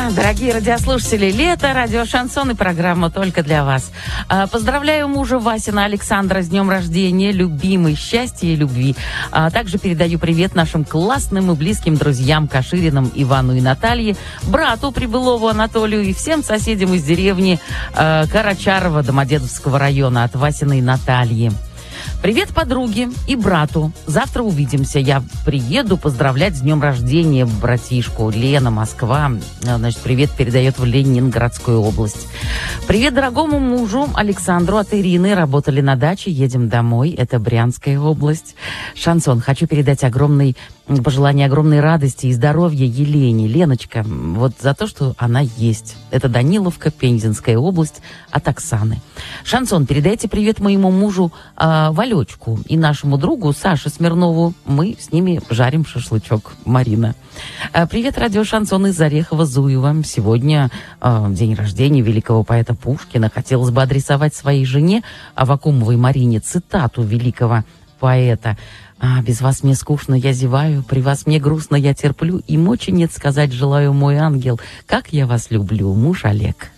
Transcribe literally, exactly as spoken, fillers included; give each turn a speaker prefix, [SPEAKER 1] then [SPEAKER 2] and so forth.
[SPEAKER 1] Дорогие радиослушатели, лето, радио «Шансон» и программа только для вас. Поздравляю мужа Васина Александра с днем рождения, любимый, счастья и любви. Также передаю привет нашим классным и близким друзьям Кашириным Ивану и Наталье, брату Прибылову Анатолию и всем соседям из деревни Карачарова Домодедовского района от Васиной Натальи. Привет подруге и брату. Завтра увидимся. Я приеду поздравлять с днем рождения братишку. Лена, Москва. Значит, привет передает в Ленинградскую область. Привет дорогому мужу Александру от Ирины. Работали на даче, едем домой. Это Брянская область. Шансон. Хочу передать огромный пожелание огромной радости и здоровья Елене. Леночка, вот за то, что она есть. Это Даниловка, Пензенская область, от Оксаны. Шансон, передайте привет моему мужу э, Валечку и нашему другу Саше Смирнову. Мы с ними жарим шашлычок. Марина. Э, привет, радио Шансон из Орехова-Зуева. Сегодня э, день рождения великого поэта Пушкина. Хотелось бы адресовать своей жене Аввакумовой Марине цитату великого поэта. А, без вас мне скучно, я зеваю, при вас мне грустно, я терплю, и мочи нет сказать желаю, мой ангел, как я вас люблю, муж Олег.